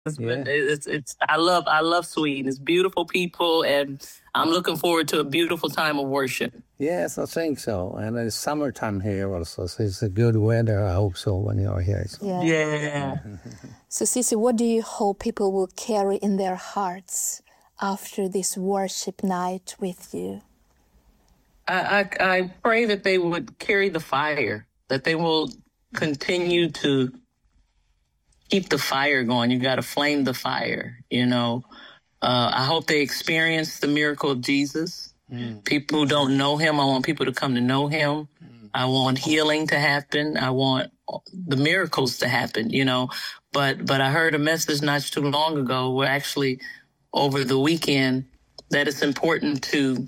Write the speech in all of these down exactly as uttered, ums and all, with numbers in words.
Yeah. But it's it's I love I love Sweden. It's beautiful people, and I'm looking forward to a beautiful time of worship. Yes, I think so. And it's summertime here also, so it's a good weather. I hope so when you're here. So. Yeah. yeah. So, Sissy, what do you hope people will carry in their hearts after this worship night with you? I, I I pray that they would carry the fire, that they will continue to keep the fire going. You got to flame the fire, you know. Uh, I hope they experience the miracle of Jesus. Mm. People who don't know him, I want people to come to know him. Mm. I want healing to happen. I want the miracles to happen, you know. But but I heard a message not too long ago, where actually over the weekend, that it's important to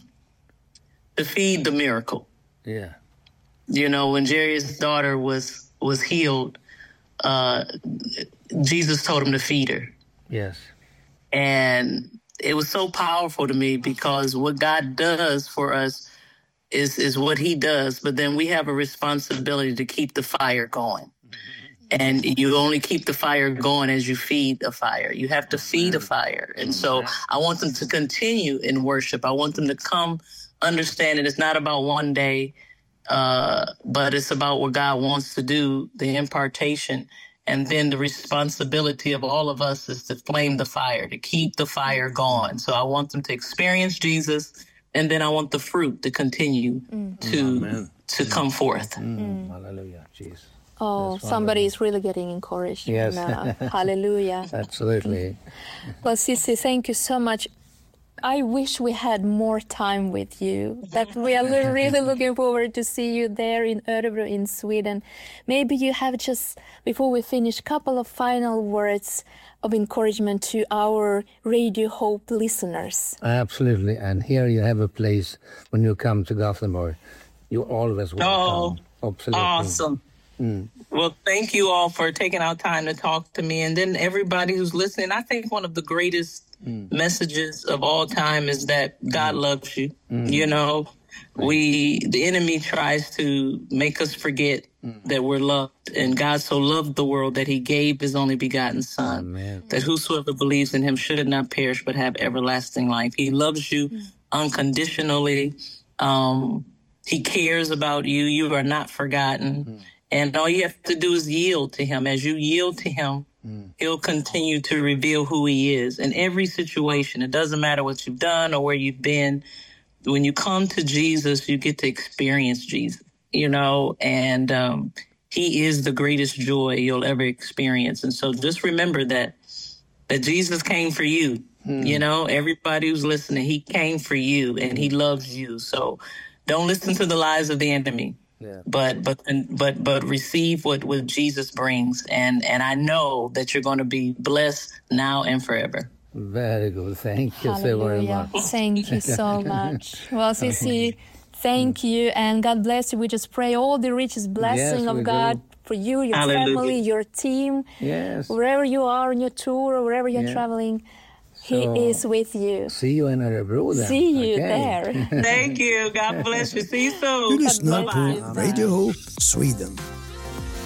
to feed the miracle. Yeah. You know, when Jerry's daughter was was healed, uh, Jesus told him to feed her. Yes. And it was so powerful to me, because what God does for us is is what he does. But then we have a responsibility to keep the fire going. And you only keep the fire going as you feed the fire. You have to feed a fire. And so I want them to continue in worship. I want them to come understanding it's not about one day, uh, but it's about what God wants to do, the impartation. And then the responsibility of all of us is to flame the fire, to keep the fire going. So I want them to experience Jesus, and then I want the fruit to continue mm. to Amen. to come forth. Mm. Mm. Hallelujah, Jesus. Oh, somebody is really getting encouraged yes. now. Hallelujah. Absolutely. Well, Sissy, thank you so much. I wish we had more time with you. That we are really looking forward to see you there in Örebro in Sweden. Maybe you have just, before we finish, a couple of final words of encouragement to our Radio Hope listeners. Absolutely. And here you have a place when you come to Gothenburg. You're always welcome. Oh, absolutely. Awesome. Mm. Well, thank you all for taking our time to talk to me. And then everybody who's listening, I think one of the greatest mm. messages of all time is that God mm. loves you. Mm. You know, we, the enemy tries to make us forget mm. that we're loved. And God so loved the world that he gave his only begotten son, Amen. That whosoever believes in him should not perish, but have everlasting life. He loves you mm. unconditionally. Um, he cares about you. You are not forgotten. Mm. And all you have to do is yield to him. As you yield to him, mm. he'll continue to reveal who he is in every situation. It doesn't matter what you've done or where you've been. When you come to Jesus, you get to experience Jesus, you know, and um, he is the greatest joy you'll ever experience. And so just remember that, that Jesus came for you. Mm. You know, everybody who's listening, he came for you and he loves you. So don't listen to the lies of the enemy. Yeah. But but but but receive what, what Jesus brings, and and I know that you're going to be blessed now and forever. Very good, thank you Hallelujah. so very much. Thank you so much. Well, Sissy, thank you, and God bless you. We just pray all the richest blessing yes, of God do. for you, your Hallelujah. family, your team, yes, wherever you are on your tour or wherever you're yeah. traveling. He so, is with you. See you in Örebro then. See you okay. there. Thank you. God bless you. See you soon. Du lyssnar på Radio Hope Sweden.